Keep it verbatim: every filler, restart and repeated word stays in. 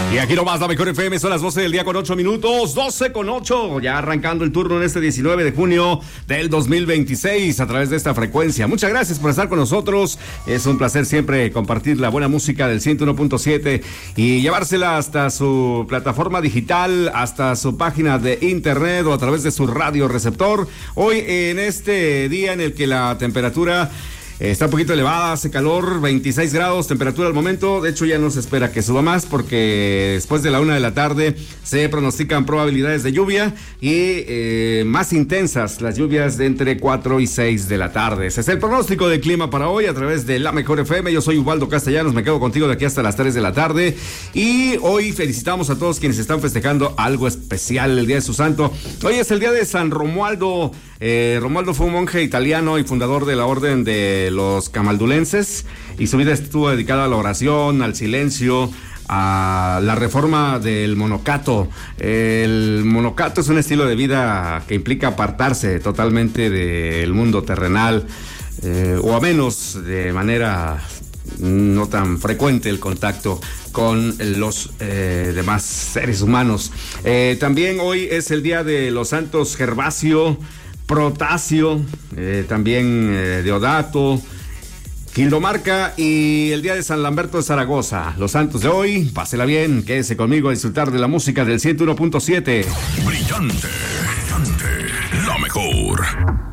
Y aquí nomás la mejor F M, son las doce del día con ocho minutos, doce con ocho, ya arrancando el turno en este diecinueve de junio del dos mil veintiséis a través de esta frecuencia. Muchas gracias por estar con nosotros, es un placer siempre compartir la buena música del ciento uno punto siete y llevársela hasta su plataforma digital, hasta su página de internet o a través de su radio receptor. Hoy en este día en el que la temperatura está un poquito elevada, hace calor, veintiséis grados, temperatura al momento. De hecho, ya no se espera que suba más porque después de la una de la tarde se pronostican probabilidades de lluvia y eh, más intensas las lluvias de entre cuatro y seis de la tarde. Ese es el pronóstico del clima para hoy a través de La Mejor F M. Yo soy Ubaldo Castellanos, me quedo contigo de aquí hasta las tres de la tarde. Y hoy felicitamos a todos quienes están festejando algo especial, el Día de su Santo. Hoy es el Día de San Romualdo. Eh, Romualdo fue un monje italiano y fundador de la orden de los camaldulenses y su vida estuvo dedicada a la oración, al silencio, a la reforma del monocato. El monocato es un estilo de vida que implica apartarse totalmente del mundo terrenal, eh, o a menos de manera no tan frecuente el contacto con los eh, demás seres humanos. Eh, también hoy es el día de los santos Gervasio, Protasio, eh, también eh, Deodato, Quildomarca y el día de San Lamberto de Zaragoza. Los santos de hoy, pásela bien, quédese conmigo a disfrutar de la música del ciento uno punto siete. Brillante, brillante, la mejor.